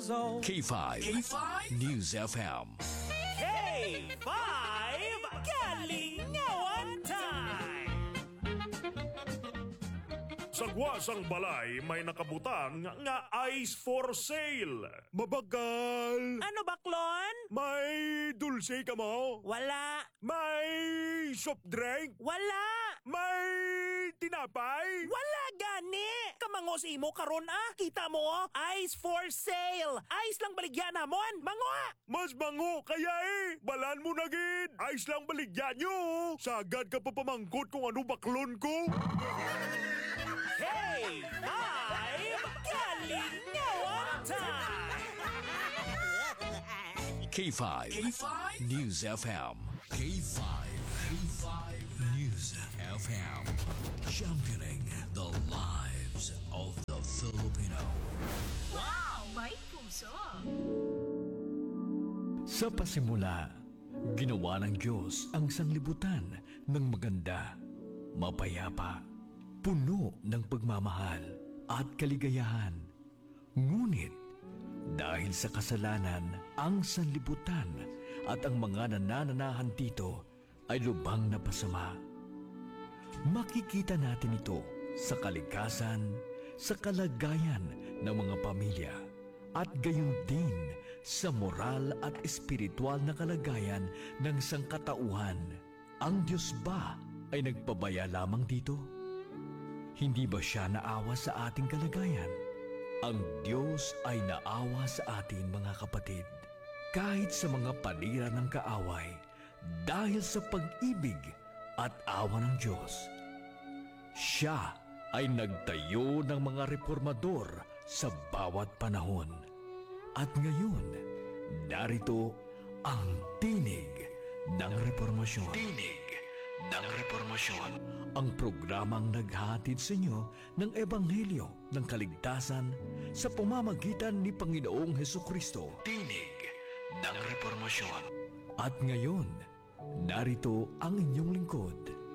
So K5 News FM. K5 Kalingawan Time. Sa guwasang balay may nakabutang nga ice for sale. Mabagal! Ano baklon? May dulce ka mo? Wala. May soft drink? Wala. May tinapay? Wala gani. Kamangos imo karon Kita mo ice for sale. Ice lang baligyan namon. Mango. Mas bango kaya Balan mo na gid. Ice lang baligyan nyo. Sagad ka pa pamangkot kung ano baklon ko. K5 Kalingawan Time. K5 News FM. K5 News FM. Championing the lives of the Filipino. Wow! May puso! Sa pasimula, ginawa ng Diyos ang sanglibutan ng maganda, mapayapa, puno ng pagmamahal at kaligayahan. Ngunit, dahil sa kasalanan, ang sanlibutan at ang mga nanananahan dito ay lubhang napasama. Makikita natin ito sa kalikasan, sa kalagayan ng mga pamilya, at gayon din sa moral at espiritual na kalagayan ng sangkatauhan. Ang Diyos ba ay nagpabaya lamang dito? Hindi ba siya naawa sa ating kalagayan? Ang Diyos ay naawa sa atin, mga kapatid, kahit sa mga panira ng kaaway, dahil sa pag-ibig at awa ng Diyos. Siya ay nagtayo ng mga reformador sa bawat panahon. At ngayon, narito ang tinig ng reformasyon. Tinig ng reformasyon. Ang programang naghahatid sa inyo ng Ebanghelyo ng Kaligtasan sa pamamagitan ni Panginoong Hesukristo. Tinig ng reformasyon. At ngayon, narito ang inyong lingkod.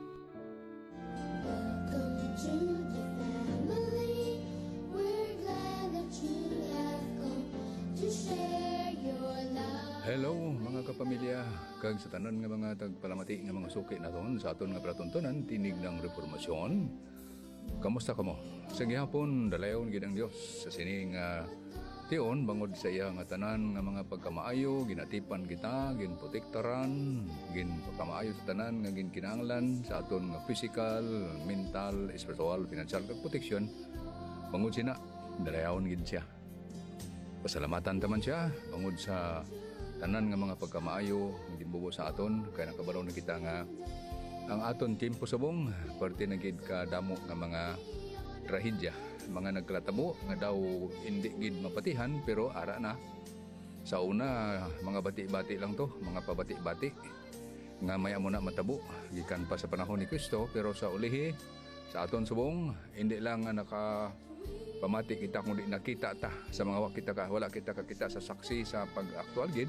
Welcome to the family. We're glad that you have come to share your love. Hello mga kapamilya, kag sa tanan nga mga tagpalamati nga mga suki naton sa aton nga palatuntunan tinig ng reformasyon. Kamusta kamo? Sa gihapon dalayon gid ang Dios sa sining tion bangod sa iya nga tanan nga mga pagkamaayo, ginatipan kita, ginprotektaran, ginpagkamaayo sa tanan nga ginkinahanglan sa aton nga physical, mental, spiritual, financial kag protection. Bangod sina dalayon gid siya. Pasalamatan taman siya bangod sa tanan nga mga pagkamaayo nga ginbubo sa aton kay nakabaraw na kita nga ang aton tiempo subong parte na gid ka damo nga mga trahedya, mga nagkatabo nga daw hindi gid mapatihan pero ara na. Sa una mga bati-bati lang to, mga pabati-bati nga maya mo na matabo gikan pa sa panahon ni Kristo, pero sa ulihi sa aton subong hindi lang nga pamati kita kung di nakita ta sa mga wala kita kakita sa saksi sa pag-aktual gid,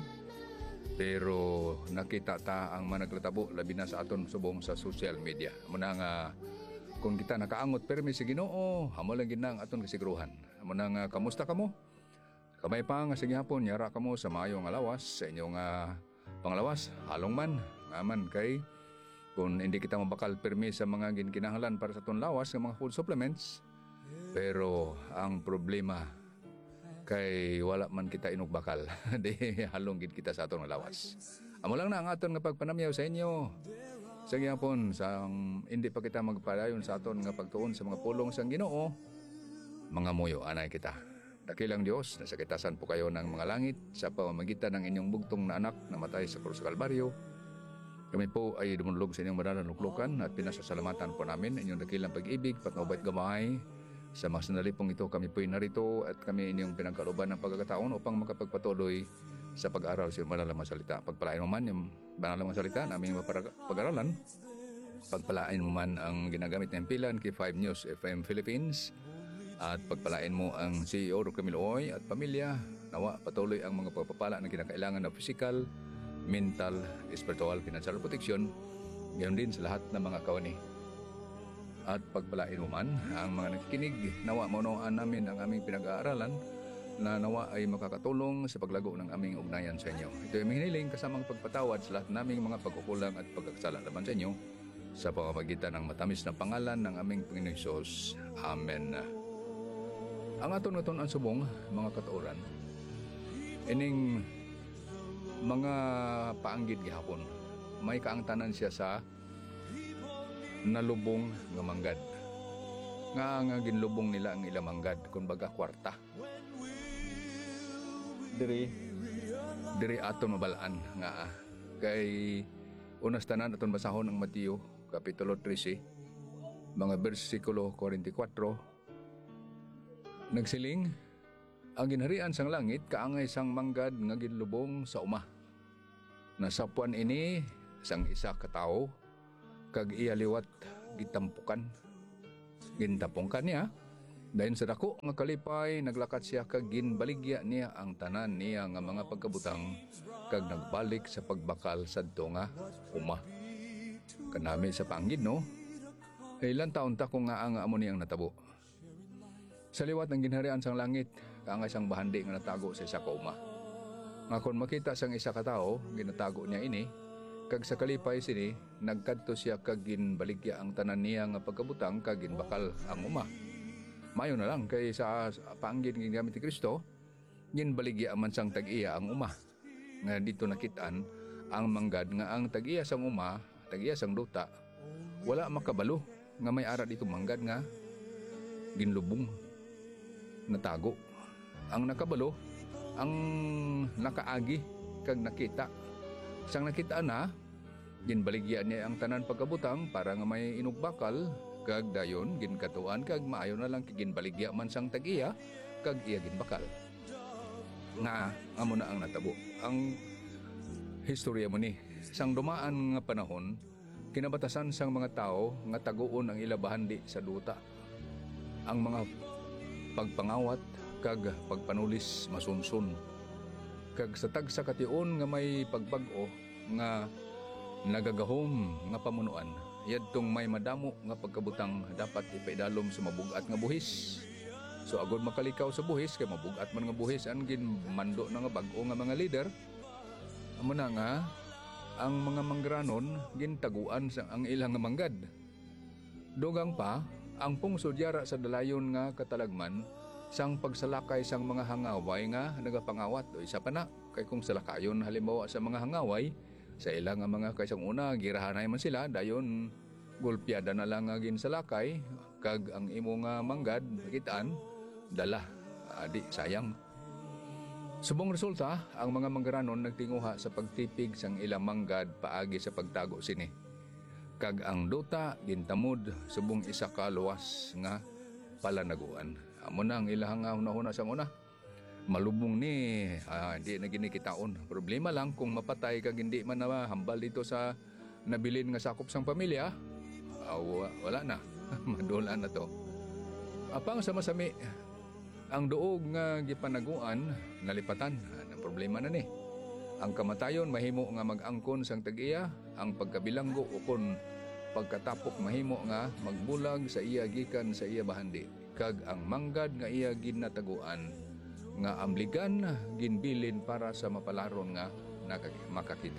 pero nakita ta ang managlatabo labi na sa aton subong sa social media. Muna nga kung kita nakaangot permi sa Ginoo, amo lang gid ang aton kasiguruhan. Amo na nga kamusta kamo? Kamay pa nga sige hapon yara kamo sa maayo nga lawas sa inyong panglawas, halong man ngaman kay kung hindi kita mabakal permi sa mga ginkinahanglan para sa aton lawas nga mga food supplements. Pero ang problema kay wala man kita inugbakal. Di halong gid kita sa aton nga lawas. Amo lang na ang aton nga pagpanamyaw sa inyo. Sa gihapon sang hindi pa kita magpadayon sa aton nga pagtuon sa mga pulong sang Ginoo, mga muyo anay kita. Dakilang Dios, nasakitasan po kayo ng mga langit sa pamamagitan ng inyong bugtong na anak na matay sa krus sa Kalbaryo. Kami po ay dumulog sa inyong madalaluklukan at pinasasalamatan po namin inyong dakilang pag-ibig, patnubay at gamay. Sa mga sandali pong ito, kami po'y narito at kami inyong pinagkaluban ng pagkakataon upang makapagpatuloy sa pag-aaral sa madalang salita. Pagpalain mo man yung madalang salita na aming pag-aralan. Pagpalain mo man ang ginagamit ng pilan kay 5 News FM Philippines. At pagpalain mo ang CEO Camilo Oy at pamilya. Nawa patuloy ang mga pagpapala na kinakailangan na physical, mental, spiritual, financial protection. Gayon din sa lahat ng mga kawani. At pagpalain mo man ang mga nakikinig, nawa maunawan namin ang aming pinag-aaralan na nawa ay makakatulong sa paglago ng aming ugnayan sa inyo. Ito ay aming hiniling kasamang pagpatawad sa lahat naming mga pagkukulang at pagkakasala laban sa inyo sa pamamagitan ng matamis na pangalan ng aming Panginoon Hesus. Amen. Ang aton ang subong, mga katuoran, ining mga paanggid gihapon, may kaangtanan siya sa nalubong nga manggad. Nga ginlubong nila ang ilang manggad, kumbaga kwarta. Diri aton mabalaan nga kay unas tanan aton basahon ang Mateo kapitulo 13 mga bersikulo 44. Nagsiling, ang ginharian sang langit kaangay sang manggad nga ginlubong sa uma. Nasapuan ini sang isa ka tawo kag iya liwat gintapungkan niya. Dayon sa dako nga kalipay naglakat siya kag ginbaligya niya ang tanan niya nga mga pagkabutang kag nagbalik sa pagbakal sadto nga uma. Kanami sa panggid no. Ilan taon ta kung nga ang amo niyang natabo. Sa liwat ng ginharian sang langit kaangay sang bahandi nga natago sa isa ka uma. Nga kon makita sang isa ka tawo ginatago niya ini kag sa kalipay sini nagkadto siya kag ginbaligya ang tanan niya nga pagkabutang kag ginbakal ang uma. Mayo na lang kay sa paanggid ng gamit ni Kristo, ginbaligya man sang tag-iya ang uma. Nga dito nakitaan ang manggad nga ang tag-iya sang uma, tag-iya sang duta, wala makabalo nga may ara dito manggad nga ginlubong, natago. Ang nakabalo, ang nakaagi kag nakita. Sang nakita na, ginbaligya niya ang tanan pagkabutang para nga may inugbakal, kag dayon ginkatuan kag maayo na lang ginbaligya man sang tag-iya kag iya ginbakal. Nga amo na ang natabo. Ang historya mo ni sang dumaan nga panahon kinabatasan sang mga tao nga taguon ang ila bahandi sa duta. Ang mga pagpangawat kag pagpanulis masunsun. Kag sa tagsa kation nga may pagbag-o nga nagagahom nga pamunuan. Yadtong may madamo nga pagkabutang dapat ipaidalom sa mabugat nga buhis. So agod makalikaw sa buhis kay mabugat man nga buhis ang ginmando na nga bag-o nga mga leader. Amo na nga ang mga manggaranon gintaguan sa ang ilang nga manggad. Dugang pa ang pungsod yara sa dalayon nga katalagman sang pagsalakay sang mga hangaway nga nagapangawat o isa pa na kay kung salakayon halimbawa sa mga hangaway sa ilang nga mga kaysang una girahanay man sila dayon gulpyada na lang nga ginsalakay kag ang imo nga manggad makitaan dala adi sayang. Subong resulta ang mga manggaranon nagtinguha sa pagtipig sang ilang manggad paagi sa pagtago sini kag ang duta gintamod subong isa ka luwas nga palanaguan. Amo na ang ilang nga hunahuna sang una malubong ni di na ginikitaon. Problema lang kung mapatay kag hindi man na hambal dito sa nabilin nga sakop sang pamilya, wala na. Madula na to. Apang sa masami, ang duog nga gipanaguan nalipatan. Ang problema na ni. Ang kamatayon mahimo nga mag-angkon sang tag-iya, ang pagkabilanggo o kon pagkatapok mahimo nga magbulag sa iya gikan sa iya bahandi. Kag ang manggad nga iya ginataguan nga ambligan ginbilin para sa mapalaron nga makakita.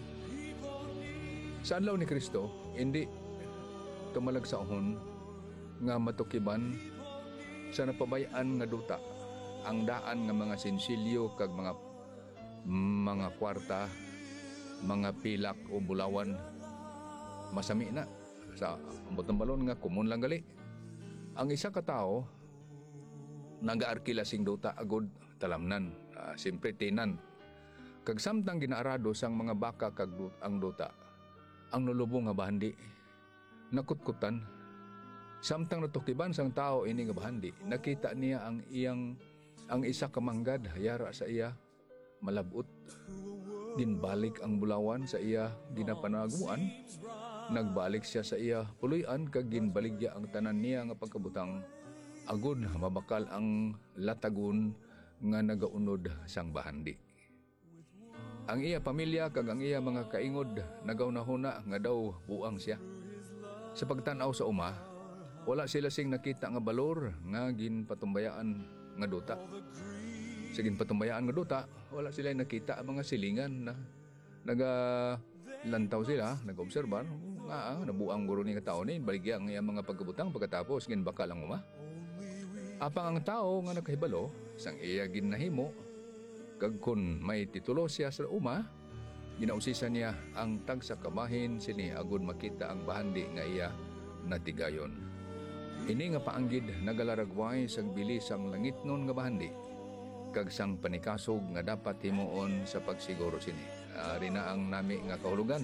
Sa adlaw ni Kristo, hindi tumalagsaon nga matukiban sa napabayaan nga duta ang daan nga mga sinsilyo kag mga kwarta, mga pilak o bulawan. Masami na sa ambot ng balon nga kumun lang gali. Ang isa ka tao nagaarkila sing duta agud talamnan, simpre tinan. Kag samtang ginaarado sang mga baka kag ang duta, ang nulubong nga bahandi nakutkutan. Samtang natukiban sang tao ini nga bahandi, nakita niya ang isa ka manggad hayara sa iya malabot. Ginbalik ang bulawan sa iya ginapanaguan, nagbalik siya sa iya puloy-an kag ginbaligya ang tanan niya nga pagkabutang agud mabakal ang latagon nga nagaunod sang bahandi. Ang iya pamilya kag ang iya mga kaingod nagaunahuna nga daw buang siya. Sa pagtan-aw sa uma, wala sila sing nakita nga balor nga ginpatumbayaan nga duta. Sige patumbayaan nga duta, wala sila nakita ang mga silingan na lantaw sila, nag-obserbar, nga nabuang guro ni katao ni, baligya ang iyang mga pagkabutang pagkatapos, ginbaka lang uma. Apang ang tao nga nakahibalo, sang iya ginahimo, kag kun may titulo siya sa uma, ginausisa niya ang tagsa kamahin sini agud makita ang bahandi nga iya natigayon. Ini nga paanggid nagalaragway sang bilis ang langit nun nga bahandi, kag sang panikasog nga dapat himuon sa pagsiguro sini. Ari na ang nami nga kahulugan.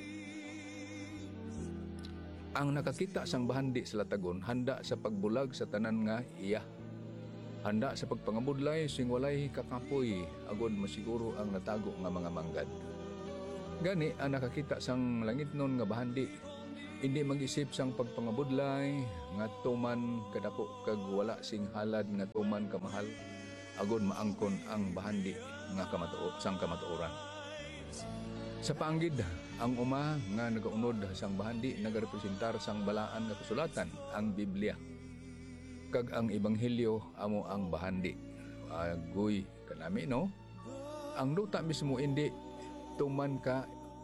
Ang nakakita sang bahandi sa latagon handa sa pagbulag sa tanan nga iya. Handa sa pagpangabudlay sing walay kakapoy agud masiguro ang natago nga mga manggad. Gani ang nakakita sang langit nun nga bahandi, hindi mag-isip sang pagpangabudlay nga tuman kadako kag wala sing halad nga tuman kamahal agud maangkon ang bahandi nga sang kamatuoran. Sa panggid, ang uma nga nagaunod sang bahandi nagarepresentar sang balaan nga kasulatan, ang Biblia. Kag ang Ebanghelyo amo ang bahandi. Agoy kanami no. Ang duta mismo hindi tuman ka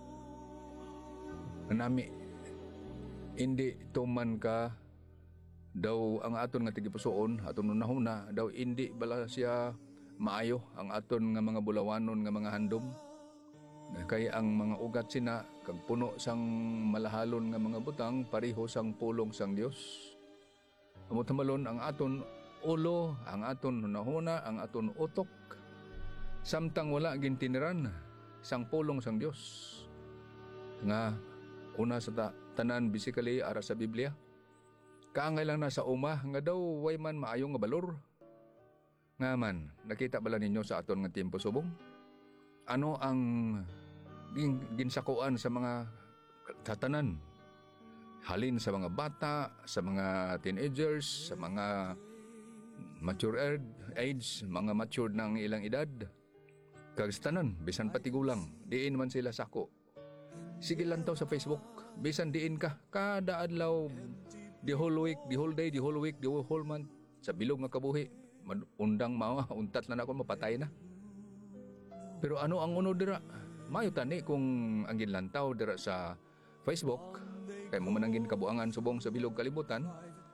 kanami. Hindi tuman ka daw ang aton nga tigipusoon, aton nunahuna daw hindi bala siya maayo ang aton nga mga bulawanon nga mga handom. Kay ang mga ugat sina kag puno sang malahalon nga mga butang pareho sang pulong sang Dios. Amo tamalon ang aton ulo, ang aton hunahuna, ang aton utok samtang wala gintiniran sang pulong sang Dios. Nga una sa tanan basically ara sa Biblia. Kaangay lang na sa uma nga daw way man maayo nga balor. Nga man, nakita bala ninyo sa aton nga tiempo subong? Ano ang ginsakuan sa mga tatanan? Halin sa mga bata, sa mga teenagers, sa mga mature age, mga mature ng ilang edad. Kag sa tanan, bisan pati gulang, diin man sila sako. Sige lang sa Facebook, bisan diin ka, kada adlaw, the whole week, the whole day, the whole week, the whole month, sa bilog nga kabuhi, undang mawa, untat na ako, mapatay na. Pero ano ang uno dira? Mayo tani kung ang ginlantaw dira sa Facebook, kay mo man ang ginkabuangan subong sa bilog kalibutan,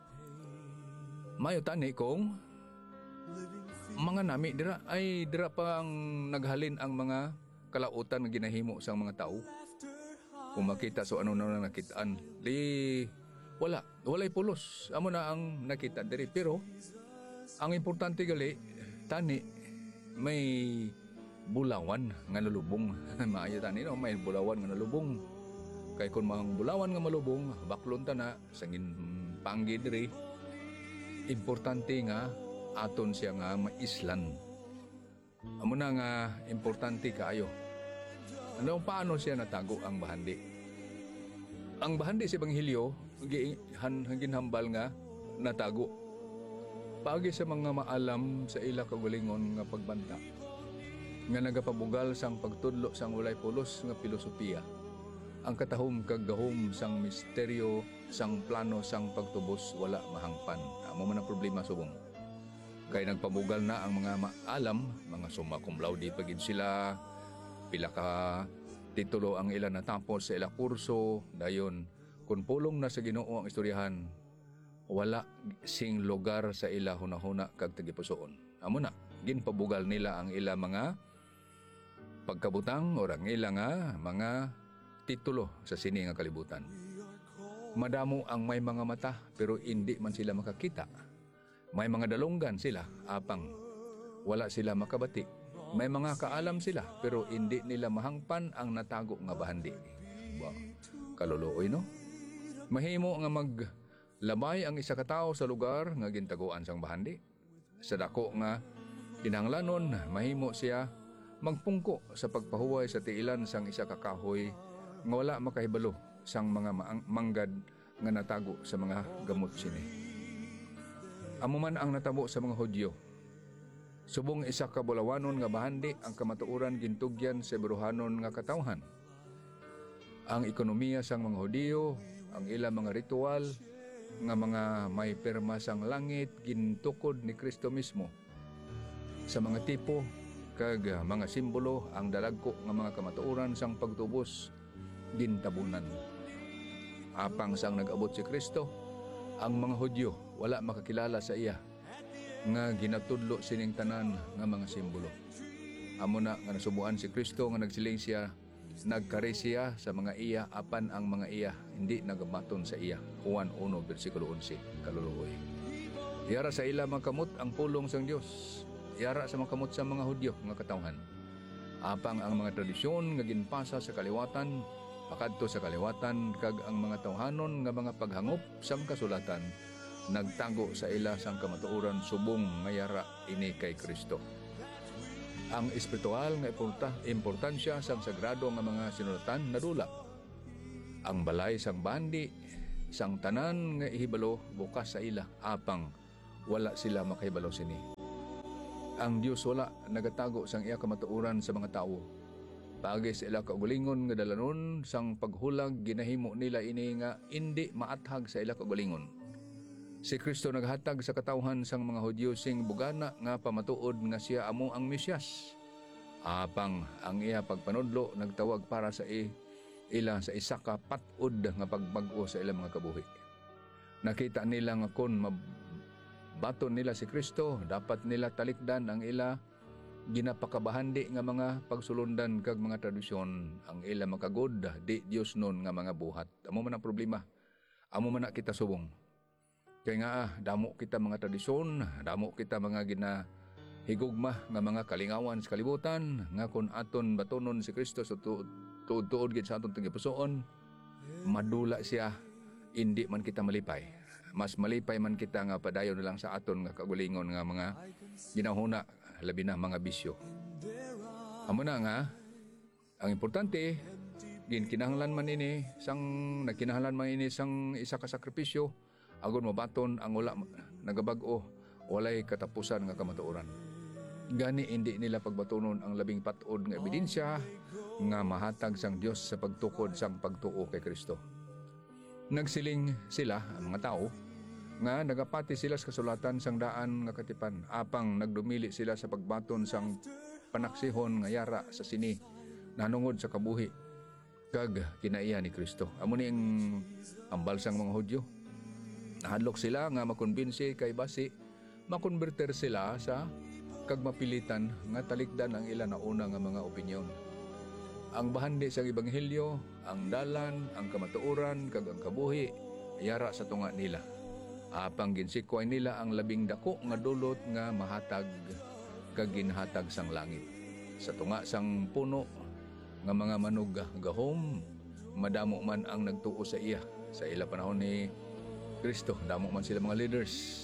mayo tani kung mga nami dira ay dira pa ang naghalin ang mga kalautan nga ginahimo sang mga tao. Kung makita so ano na nakitaan, walay pulos. Amo na ang nakita diri, pero ang importante gali tani may bulawan nga nalubong. Maayo tani no, may bulawan nga nalubong. Kay kun mang bulawan nga malubong, baklon ta na sangin panggi diri. Importante nga aton siya nga maislan. Amo na nga importante kaayo. Ano paano siya natago ang bahandi? Ang bahandi sa Ebanghelyo ginhambal nga natago. Pagi sa mga maalam sa ila kagalingon nga pagbanta, nga nagapabugal sang pagtudlo sang walay pulos nga filosofiya, ang katahom kag gahom sang misteryo sang plano sang pagtubos wala mahangpan. Amo man ang problema subong. Kay nagpabugal na ang mga maalam, mga summa cum laude pagid sila, pila ka titulo ang ila natapos sa ila kurso, dayon kun pulong na sa Ginoo ang istoryahan, wala sing lugar sa ila hunahuna kag tagipusoon. Amo na ginpabugal nila ang ila mga pagkabutang o ang ila nga mga titulo sa sini nga kalibutan. Madamo ang may mga mata pero hindi man sila makakita. May mga dalunggan sila apang wala sila makabati. May mga kaalam sila pero hindi nila mahangpan ang natago nga bahandi. Wow. Kaluluoy no? Mahimo nga maglabay ang isa ka tawo sa lugar nga gintaguan sang bahandi. Sa dako nga kinahanglanon mahimo siya magpungko sa pagpahuway sa tiilan sang isa ka kahoy nga wala makahibalo sang mga manggad nga natago sa mga gamot sini. Amo man ang natabo sa mga Hudyo. Subong isa ka bulawanon nga bahandi ang kamatuoran gintugyan sa bruhanon nga katawhan. Ang ekonomiya sang mga Hudyo, ang ilang mga ritual nga mga may perma sang langit gintukod ni Kristo mismo. sa mga tipo kag mga simbolo ang dalagko nga mga kamatuoran sang pagtubos gintabunan. Apang sang nag-abot si Kristo, ang mga Hudyo wala makakilala sa iya nga ginatudlo sining tanan nga mga simbolo. Amo na nga nasubuan si Kristo nga nagsiling siya, nagkari siya sa mga iya apan ang mga iya hindi nagamaton sa iya. Juan 1 versikulo 11 kaluluoy. Yara sa ila makamot ang pulong sang Dios. Yara sa makamot sa mga Hudyo nga katawhan. Apang ang mga tradisyon nga ginpasa sa kaliwatan pakadto sa kaliwatan kag ang mga tawhanon nga mga paghangop sang kasulatan nagtago sa ila sang kamatuoran subong nga yara ini kay Kristo. Ang espiritual nga importansya sang sagrado nga mga sinulatan nadula. Ang balay sang bandi sang tanan nga ihibalo bukas sa ila apang wala sila makahibalo sini. Ang Dios wala nagatago sang iya kamatuoran sa mga tawo. Pagi sa ila kaugalingon nga dalanon sang paghulag ginahimo nila ini nga indi maathag sa ila kaugalingon. Si Kristo naghatag sa katawhan sang mga Hudyo sing bugana nga pamatuod nga siya amo ang Mesyas. Apang ang iya pagpanudlo nagtawag para sa ila sa isa ka patud nga pagbag-o sa ila mga kabuhi. Nakita nila nga kon mabaton nila si Kristo, dapat nila talikdan ang ila ginapakabahandi nga mga pagsulundan kag mga tradisyon. Ang ila makagod di Dios nun nga mga buhat. Amo man ang problema. Amo man na kita subong. Kaya nga damo kita mga tradisyon, damo kita mga ginahigugma nga mga kalingawan sa kalibutan nga kun aton batonon si Kristo sa tuod gid sa aton tagipusoon, madula siya, hindi man kita malipay. Mas malipay man kita nga padayon na lang sa aton nga kagulingon nga mga ginahuna, labi na mga bisyo. Amo na nga ang importante ginkinahanglan man ini sang isa ka sakripisyo agon mabaton ang wala nagabag-o walay katapusan nga kamatuoran. Gani hindi nila pagbatonon ang labing patod nga ebidensya nga mahatag sang Dios sa pagtukod sang pagtuo kay Kristo. Nagsiling sila ang mga tao nga nagapati sila sa kasulatan sang daan nga katipan apang nagdumili sila sa pagbaton sang panaksihon nga yara sa sini nanungod sa kabuhi kag kinaiya ni Kristo. Amo ni ang balsang mga Hudyo. Nahadlok sila nga makonbinsi kay basi makonverter sila sa kag mapilitan nga talikdan ang ila na una nga mga opinyon. Ang bahandi sa ebanghelyo, ang dalan, ang kamatuoran kag ang kabuhi yara sa tunga nila. Apang ginsikway nila ang labing dako nga dulot nga mahatag kag ginhatag sang langit. Sa tunga sang puno nga mga manug gahom madamo man ang nagtuo sa iya. Sa ila panahon ni Kristo, damo man sila mga leaders.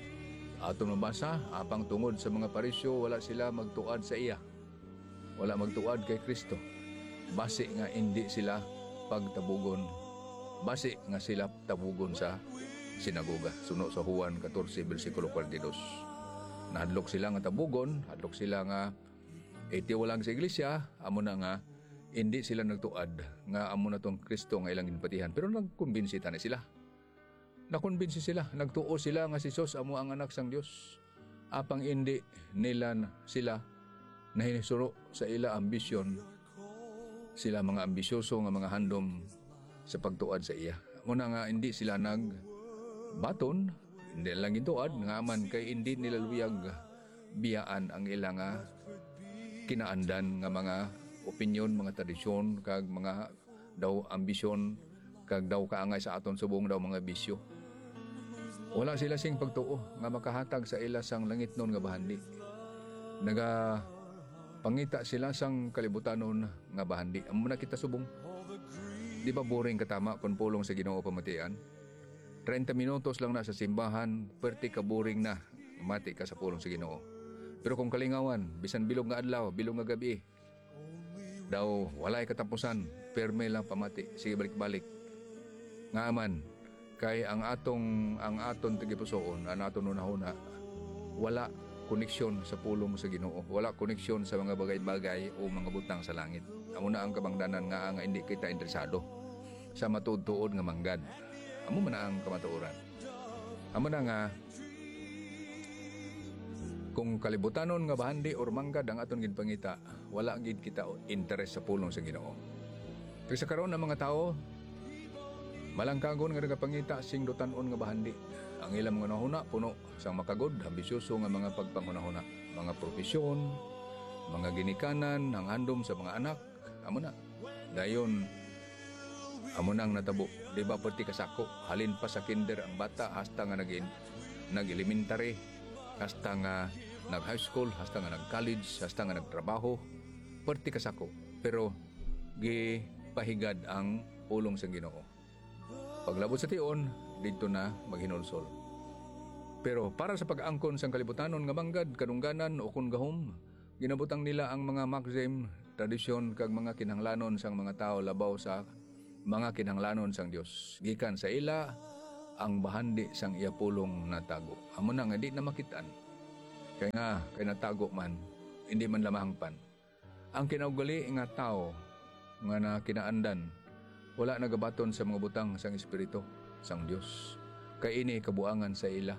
Aton mabasa, apang tungod sa mga parisyo, wala sila magtuad sa iya. Wala magtuad kay Kristo. Basi nga hindi sila pagtabugon. Basi nga sila tabugon sa sinagoga. Suno sa Juan 14, versikulo 42. Nahadlok sila nga tabugon, hadlok sila nga itiwalang sa iglesia, amo na nga hindi sila nagtuad nga amo na tong Kristo nga ilang ginpatihan. Pero nagkumbinsi tani sila. Nakonbinsi sila, nagtuo sila nga si Jesus amo ang anak sang Dios. Apang hindi nila sila nahinisuro sa ila ambisyon. Sila mga ambisyoso nga mga handom sa pagtuad sa iya. Muna nga hindi sila nagbaton, hindi lang gituad nga man kay hindi nila luyag biyaan ang ila nga kinaandan nga mga opinyon, mga tradisyon kag mga daw ambisyon kag daw kaangay sa aton subong daw mga bisyo. Wala sila sing pagtuo nga makahatag sa ila sang langit nun nga bahandi. Pangita sila sang kalibutanon nga bahandi. Amo na kita subong. Di ba boring katama kung pulong sa Ginoo pamatian? 30 minutos lang na sa simbahan, perti ka boring na mati ka sa pulong sa Ginoo. Pero kung kalingawan, bisan bilog nga adlaw, bilog nga gabi, daw walay katapusan, perme lang pamati, sige balik-balik. Nga man, kay ang aton tagipusoon, ang aton unahuna, wala koneksyon sa pulong sa Ginoo, wala koneksyon sa mga bagay-bagay o mga butang sa langit. Amo na ang kabangdanan nga hindi kita interesado sa matuod-tuod nga manggad. Amo man ang kamatuoran. Amo na nga Kung kalibutanon nga bahandi or manggad ang aton gid pangita, wala gid kita interes sa pulong sa Ginoo. Kaya sa karon ang mga tao, malangkagon nga nagapangita sing dutanon nga bahandi. Ang ilang mga nahuna puno sang makagod, ambisyoso nga mga pagpanghunahuna, mga profesyon, mga ginikanan, ang handom sa mga anak, amo na. Dayon amo nang natabo, di ba perti kasako, halin pa sa kinder ang bata hasta nga nag-elementary, hasta nga nag-high school, hasta nga nag-college, hasta nga nagtrabaho, perti kasako. Pero gipahigad ang pulong sa Ginoo. Paglabot sa tion, dito na maghinulsol. Pero para sa pag-angkon sang kalibutanon nga manggad, kadungganan o kun gahom, ginabutang nila ang mga maxim, tradisyon kag mga kinahanglanon sang mga tao labaw sa mga kinahanglanon sang Dios. Gikan sa ila ang bahandi sang iya pulong natago. Amo na nga di na makitaan. Kaya natago man, hindi man lamahangpan. Ang kinaugali nga tao nga na kinaandan, wala nagabaton sa mga butang sang Espiritu, sang Dios. Kay ini kabuangan sa ila.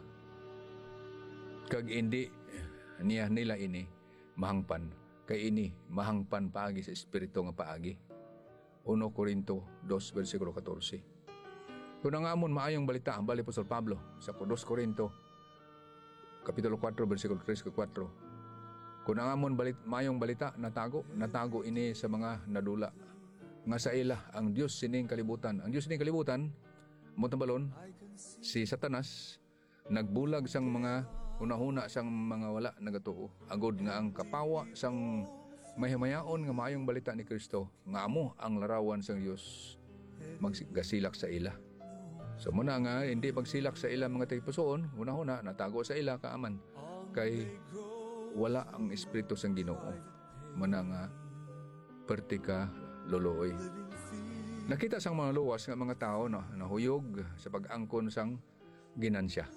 Kag hindi niya nila ini mahangpan. Kay ini mahangpan paagi sa Espiritu nga paagi. 1 Corinto 2 versikulo 14. Kung ang amon maayong balita ang bali Apostol Pablo sa 2 Corinto kapitulo 4 versikulo 3 ke 4. Kung ang amon maayong balita natago ini sa mga nadula nga sa ila ang Dios sining kalibutan. Ang Dios sining kalibutan mo tambalon si Satanas nagbulag sang mga hunahuna sang mga wala nagatuo. Agod nga ang kapawa sang mahimayaon nga maayong balita ni Kristo nga amo ang larawan sang Dios maggasilak sa ila. So muna nga hindi pagsilak sa ila mga tipusoon, hunahuna natago sa ila kaaman kay wala ang espiritu sang Ginoo. Muna nga pertika loloy. Nakita sang mga luwas nga mga tao nahuyog sa pag-angkon sang ginansya.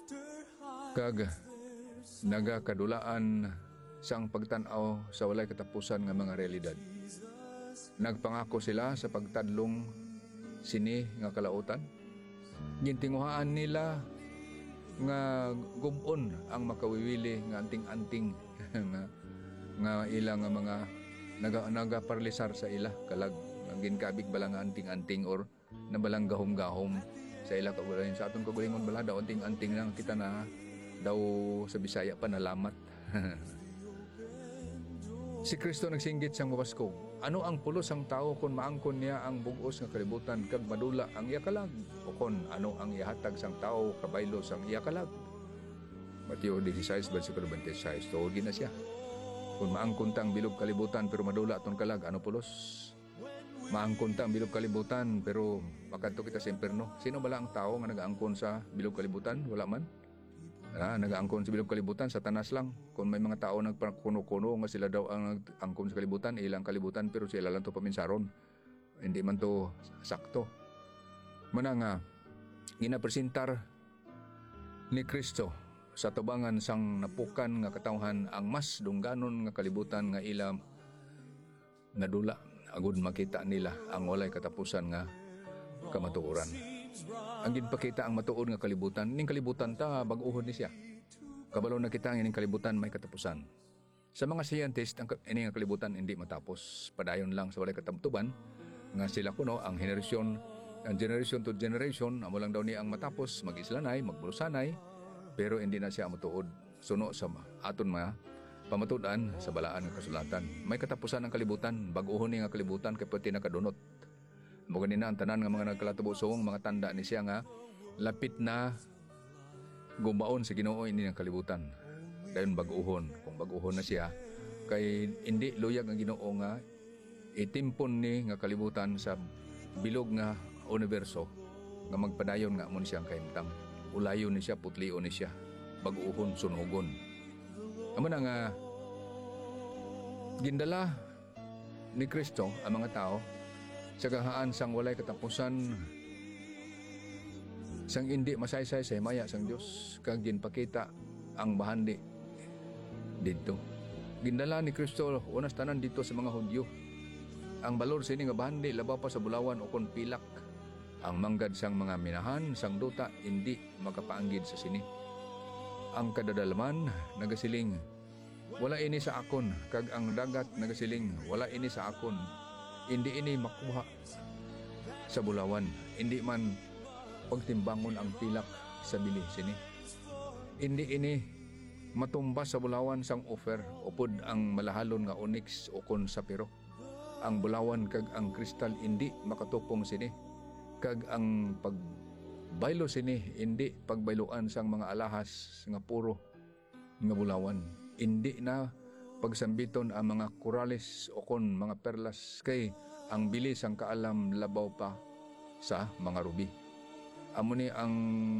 Kag nagakadulaan sang pagtan-aw sa walay katapusan nga mga realidad. Nagpangako sila sa pagtadlong sini nga kalautan. Gintinguhaan nila nga gubon ang makawiwili nga anting-anting nga ilang nga mga nagaparalisar sa ila kalag ginkabig bala nga anting-anting or nabalang gahom-gahom sa ila kagulayan sa aton kagulingon bala daw anting-anting lang kita na daw sa Bisaya pa nalamat. Si Kristo nagsinggit sang mabaskog. Ano ang pulos ang tao kung maangkon niya ang bugos nga kalibutan kag madula ang iya kalag? O kon ano ang ihatag sang tao kabaylo sang iya kalag? Mateo 16 versikulo 26. Tuod na siya. Kung maangkon ta ang bilog kalibutan pero madula aton kalag, ano pulos? Maangkon ta ang bilog kalibutan pero makadto kita sa impierno. Sino bala ang tao nga nagaangkon sa bilog kalibutan? Wala man. Nag-aangkon sa bilog kalibutan, Satanas lang. Kung may mga tao nagpakuno-kuno nga sila daw ang angkon sa kalibutan, ilang kalibutan pero sila lang to paminsaron. Hindi man to sakto. Muna nga, ginapresentar ni Kristo sa tubangan sang napukan nga katawhan ang mas dungganon nga kalibutan nga ilam nadula agud makita nila ang walay katapusan nga kamatuoran. Ang ginpakita ang matuod nga kalibutan, ning kalibutan ta bag-uhod ni siya. Kabalo na kita ang ining kalibutan may katapusan. Sa mga scientist, ang ining kalibutan hindi matapos. Padayon lang sa walay katabtuban nga sila kuno ang generation to generation amo lang daw ni ang matapos mag-islanay, magbulusanay, pero hindi na siya matuod. Suno sa aton mga pamatudan sa balaan nga kasulatan. May katapusan ang kalibutan, bag-uhon ni nga kalibutan kay pati nakadunot. Mo ganina ang tanan nga mga nagkalatubusong mga tanda ni siya nga lapit na gumaon sa Ginoo ini ng kalibutan. Dayon bag-uhon, kung bag-uhon na siya kay hindi luyag ang Ginoo nga itimpon ni nga kalibutan sa bilog nga universo nga magpadayon nga amon siyang kahimtang. Ulayon ni siya, putlion ni siya, bag-uhon, sunugon. Amo na nga gindala ni Kristo ang mga tao sa gahaan sang walay katapusan sang hindi masaysay sa himaya sang Dios kag ginpakita ang bahandi dito. Gindala ni Kristo unas tanan dito sa mga Hudyo. Ang balor sini nga bahandi labaw pa sa bulawan o kon pilak. Ang manggad sang mga minahan sang duta hindi makapaanggid sa sini. ang kadadalaman nagasiling, wala ini sa akon, kag ang dagat nagasiling, wala ini sa akon. Hindi ini makuha sa bulawan, hindi man pagtimbangon ang pilak sa bili sini. Hindi ini matumbas sa bulawan sang offer, upod ang malahalon nga onyx ukon sapiro. Ang bulawan kag ang kristal hindi makatupong sini, kag ang pagbaylo sini hindi pagbayloan sang mga alahas nga puro nga bulawan. Hindi na pagsambiton ang mga korales o kon mga perlas, kay ang bilis ang kaalam labaw pa sa mga ruby. Amo ni ang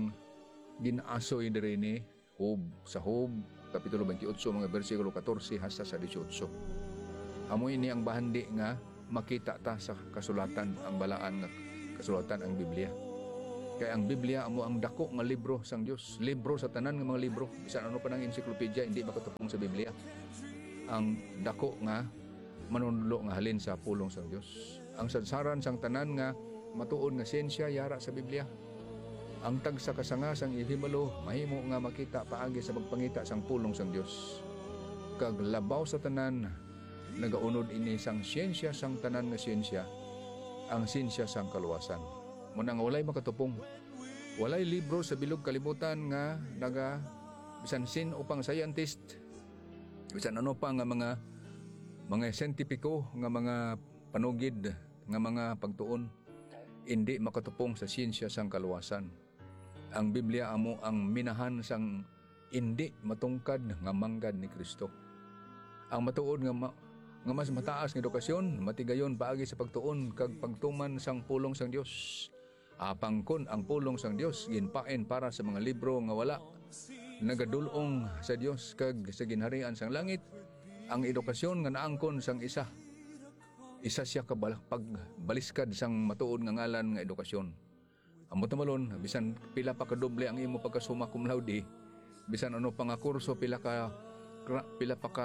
ginasoy diri ni sa Job kapitulo 28 mga bersikulo 14 hasta sa 18. Amo ini ang bahandi nga makita ta sa kasulatan, ang balaan nga kasulatan ang Biblia. Kaya ang Biblia amo ang dako nga libro sang Dios, libro sa tanan nga mga libro. Bisan ano pa nang encyclopedia hindi makatupong sa Biblia. Ang dako nga manunlo nga halin sa pulong sang Dios. Ang sadsaran sang tanan nga matuod nga siyensya yara sa Biblia. Ang tag sa kasanga sang ihimalo mahimo nga makita paagi sa pagpangita sang pulong sang Dios. Kag labaw sa tanan nagaunod ini sang siyensya sang tanan nga siyensya, ang siyensya sang kaluwasan. Muna nga walay makatupong, walay libro sa bilog kalibutan nga naga bisan sin upang scientist, bisan ano pa nga mga siyentipiko nga mga panugid nga mga pagtuon, hindi makatupong sa siyensya sang kaluwasan. Ang Biblia amo ang minahan sang hindi matungkad nga manggad ni Kristo. Ang matuod nga mas mataas nga edukasyon, matigayon paagi sa pagtuon kag pagtuman sang pulong sang Dios. Apangkon ang pulong sang Dios ginpain para sa mga libro nga wala nagadulong sa Dios kag sa ginharian sang langit. Ang edukasyon nga naangkon sang isa siya pagbaliskad sang matuod nga ngalan nga edukasyon. Amo tamalon, bisan pila pa kadoble ang imo pagkasuma cum laude, bisan ano pa nga kurso, pila pa ka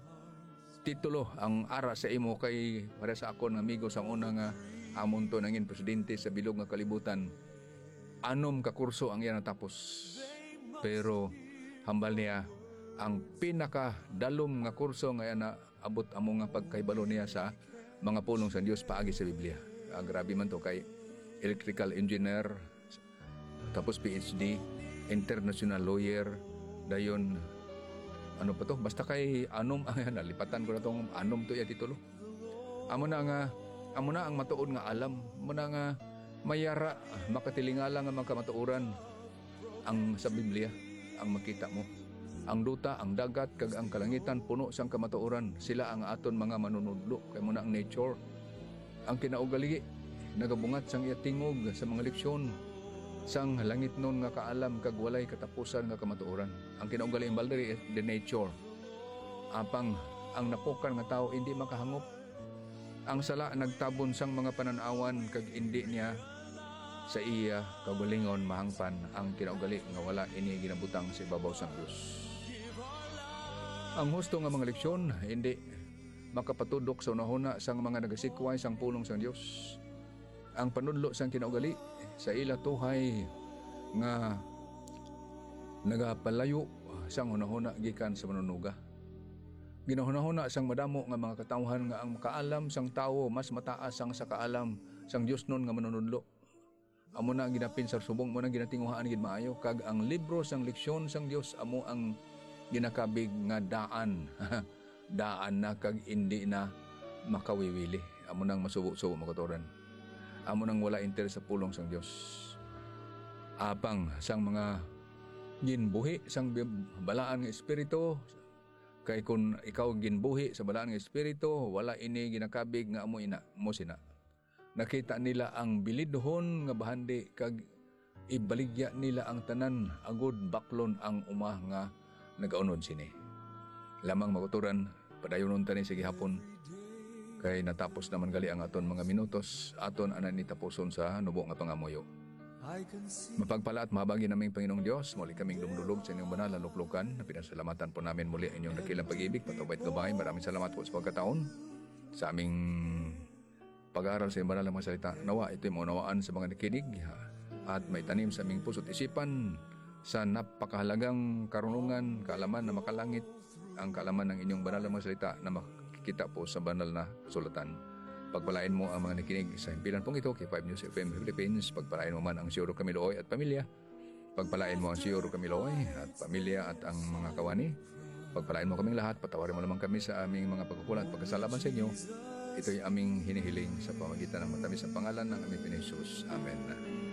titulo ang ara sa imo, kay para sa akon amigo sang una nga amon to nangin presidente sa bilog nga kalibutan, anom ka kurso ang iya natapos. Pero hambal niya ang pinaka dalom nga kurso nga na abot amo nga pagkaibalo niya sa mga pulong sa Dios paagi sa Biblia. Grabe man to, kay electrical engineer, tapos PhD, international lawyer, dayon ano pa to, basta kay anom nalipatan ko na tong anom to ya titulo. Amo na ang matuod nga alam, mo na nga mayara makatilingala nga magkamatuoran ang sa Biblia ang makita mo. Ang duta, ang dagat kag ang kalangitan puno sang kamatuoran, sila ang aton mga manunudlo, kay mo na ang nature. Ang kinaugali nagabungat sang iya tingog sa mga leksyon sang langit nun nga kaalam kag walay katapusan nga kamatuoran. Ang kinaugali imbaldiri the nature. Apang ang napukan nga tao hindi makahangop. Ang sala nagtabon sang mga pananawan kag hindi niya sa iya kagalingon mahangpan. Ang kinaugali nga wala ini ginabutang sa ibabaw sang Dios. Ang husto nga mga leksyon hindi makapatudok sa unahuna sang mga nagasikway sang pulong sang Dios. Ang panudlo sang kinaugali sa ila tuhay nga nagapalayo sang hunahuna gikan sa manunuga. Ginahuna-huna sang madamo nga mga katawhan nga ang makaalam sang tawo mas mataas sang sa kaalam sang Dios nun nga manunudlo. Amo na ginapin sa subong mo na ginatinguhaan gid maayo, kag ang libro sang leksyon sang Dios amo ang ginakabig nga daan. Daan na kag hindi na makawiwili. Amo nang masubo-subo makaturan. Amo nang wala interes sa pulong sang Dios. Apang sang mga ginbuhi sang balaan nga espiritu, kay kun ikaw ginbuhi sa balaan nga espiritu, wala ini ginakabig nga amo ina mo sina. Nakita nila ang bilidhon nga bahandi kag ibaligya nila ang tanan agud baklon ang umah nga nagaunod sini. Lamang makuturan padayonon tani sa gihapon. Kay natapos naman gali ang aton mga minutos, aton anan ni tapuson sa nubo nga pangamuyo. Mapagpala at mahabagi naming Panginoong Diyos, muli kaming dumdulog sa inyong banal na luklukan. Pinasalamatan po namin muli ang inyong dakilang pag-ibig, patubay at gabay. Maraming salamat po sa pagkataon sa aming pag-aaral sa banal na mga salita. Nawa ito'y maunawaan sa mga nakinig at may tanim sa aming puso't isipan sa napakahalagang karunungan, kaalaman na makalangit, ang kaalaman ng inyong banal na mga salita na makikita po sa banal na kasulatan. Pagpalain mo ang mga nakinig sa himpilan pong ito kay 5 News FM Philippines. Pagpalain mo man ang Siyuro Kamiloy at pamilya. Pagpalain mo ang Siyuro Kamiloy at pamilya at ang mga kawani. Pagpalain mo kaming lahat. Patawarin mo naman kami sa aming mga pagkukulang at pagkasalaman sa inyo. Ito'y aming hinihiling sa pamagitan ng matamis na pangalan ng aming Panginoon Jesus. Amen.